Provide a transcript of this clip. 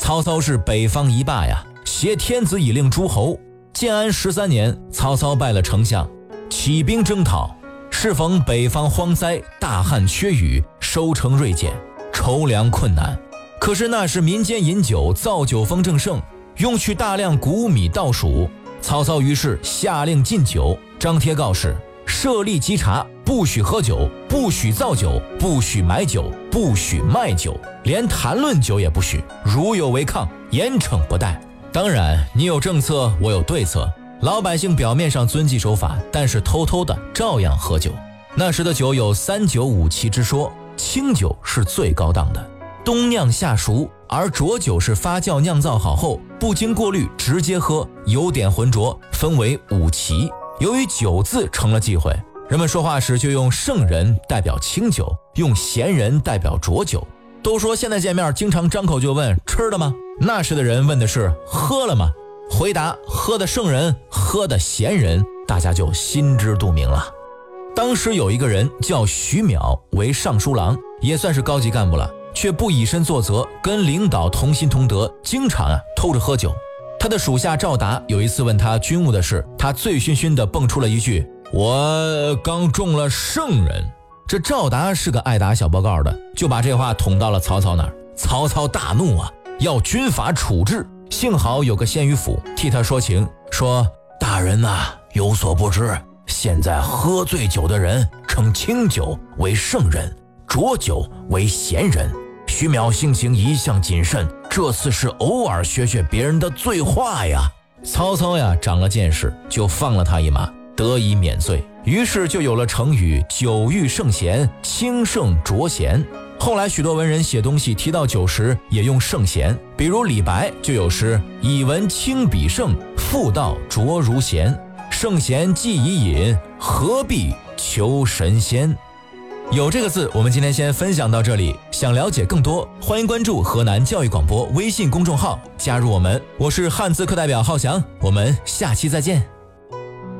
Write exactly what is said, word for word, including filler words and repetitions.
曹操是北方一霸呀，挟天子以令诸侯。建安十三年，曹操拜了丞相，起兵征讨。适逢北方荒灾，大旱缺雨，收成锐减，筹粮困难。可是那时民间饮酒，造酒风正盛，用去大量谷米稻黍。曹操于是下令禁酒，张贴告示，设立稽查，不许喝酒，不许造酒，不许买酒，不许卖酒，连谈论酒也不许，如有违抗，严惩不贷。当然，你有政策，我有对策。老百姓表面上遵纪守法，但是偷偷的照样喝酒。那时的酒有三酒五七之说，清酒是最高档的，冬酿夏熟，而浊酒是发酵酿造好后不经过滤直接喝，有点浑浊，分为五期。由于酒字成了忌讳，人们说话时就用圣人代表清酒，用贤人代表浊酒。都说现在见面经常张口就问吃了吗？那时的人问的是喝了吗？回答喝的圣人，喝的贤人，大家就心知肚明了。当时有一个人叫徐邈，为尚书郎，也算是高级干部了，却不以身作则，跟领导同心同德，经常啊偷着喝酒。他的属下赵达有一次问他军务的事，他醉醺醺地蹦出了一句：我刚中了圣人。这赵达是个爱打小报告的，就把这话捅到了曹操那儿。曹操大怒啊，要军法处置。幸好有个县尉府替他说情，说大人呐、啊，有所不知，现在喝醉酒的人称清酒为圣人，浊酒为贤人。徐邈性情一向谨慎，这次是偶尔学学别人的醉话呀。曹操呀长了见识，就放了他一马，得以免罪。于是就有了成语酒欲圣贤，清圣浊贤。后来许多文人写东西提到酒时也用圣贤，比如李白就有诗：以文清比圣，妇道浊如贤。圣贤既已饮，何必求神仙？有这个字，我们今天先分享到这里。想了解更多，欢迎关注河南教育广播微信公众号，加入我们。我是汉字课代表浩翔，我们下期再见。